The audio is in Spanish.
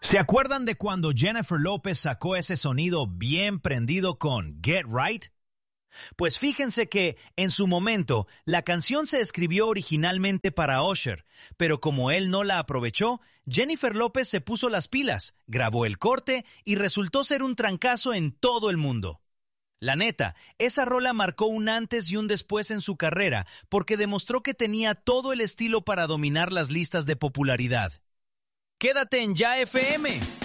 ¿Se acuerdan de cuando Jennifer Lopez sacó ese sonido bien prendido con Get Right? Pues fíjense que, en su momento, la canción se escribió originalmente para Usher, pero como él no la aprovechó, Jennifer Lopez se puso las pilas, grabó el corte y resultó ser un trancazo en todo el mundo. La neta, esa rola marcó un antes y un después en su carrera porque demostró que tenía todo el estilo para dominar las listas de popularidad. Quédate en Ya FM.